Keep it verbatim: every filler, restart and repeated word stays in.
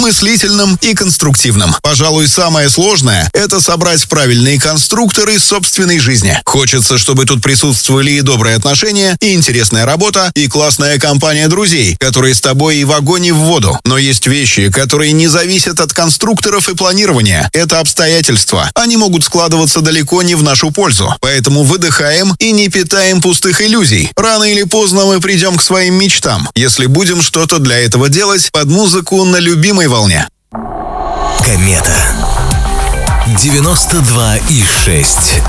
мыслительным и конструктивным. Пожалуй, самое сложное – это собрать правильные конструкторы собственной жизни. Хочется, чтобы тут присутствовали и добрые отношения, и интересная работа, и классная компания друзей, которые с тобой и в огонь, и в воду. Но есть вещи, которые не зависят от конструкторов и планирования. Это обстоятельства. Они могут складываться далеко не в нашу пользу. Поэтому выдыхаем и не питаем пустых иллюзий. Рано или поздно мы придем к своим мечтам, если будем что-то для этого делать под музыку на любимой волне. Комета. девяносто два и шесть